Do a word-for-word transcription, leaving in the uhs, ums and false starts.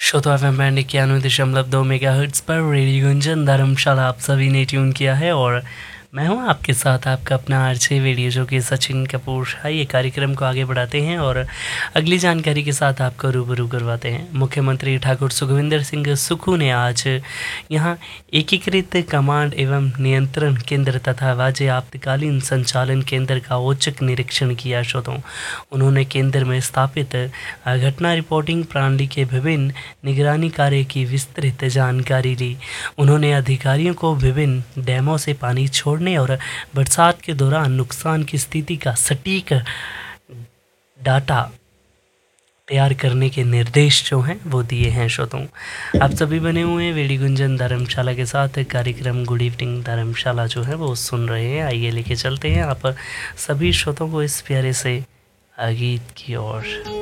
श्रोता F M band इक्यानवे दशमलव दो मेगा हर्ट्स पर रेडियो गुंजन धर्मशाला आप सभी ने ट्यून किया है और मैं हूं आपके साथ आपका अपना आरजे रेडियो जो कि सचिन कपूर। आइए कार्यक्रम को आगे बढ़ाते हैं और अगली जानकारी के साथ आपको रूबरू करवाते हैं। मुख्यमंत्री ठाकुर सुखविंदर सिंह सुक्खू ने आज यहां एकीकृत कमांड एवं नियंत्रण केंद्र तथा राज्य आपातकालीन संचालन केंद्र का औचक निरीक्षण किया। श्रोताओं, उन्होंने केंद्र में स्थापित घटना रिपोर्टिंग प्रणाली के विभिन्न निगरानी कार्य की विस्तृत जानकारी ली। उन्होंने अधिकारियों को विभिन्न डैमों से पानी छोड़ने और बरसात के दौरान नुकसान की स्थिति का सटीक डाटा तैयार करने के निर्देश जो हैं वो दिए हैं। श्रोताओं, आप सभी बने हुए हैं रेडियो गुंजन धर्मशाला के साथ। कार्यक्रम गुड इवनिंग धर्मशाला जो है वो सुन रहे हैं। आइए लेके चलते हैं आप सभी श्रोताओं को इस प्यारे से गीत की ओर।